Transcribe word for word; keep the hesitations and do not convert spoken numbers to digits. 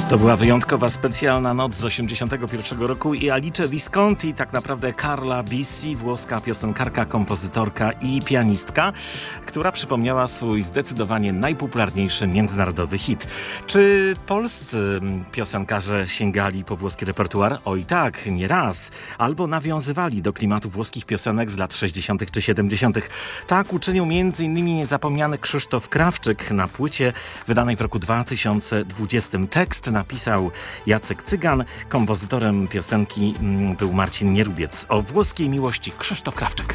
To była wyjątkowa, specjalna noc z osiemdziesiątego pierwszego roku i Alice Visconti, tak naprawdę Carla Bissi, włoska piosenkarka, kompozytorka i pianistka, która przypomniała swój zdecydowanie najpopularniejszy międzynarodowy hit. Czy polscy piosenkarze sięgali po włoski repertuar? Oj tak, nie raz. Albo nawiązywali do klimatu włoskich piosenek z lat sześćdziesiątych czy siedemdziesiątych. Tak uczynił między innymi niezapomniany Krzysztof Krawczyk na płycie wydanej w roku dwa tysiące dwudziestym. Tekst napisał Jacek Cygan, kompozytorem piosenki był Marcin Nierubiec. O włoskiej miłości Krzysztof Krawczyk.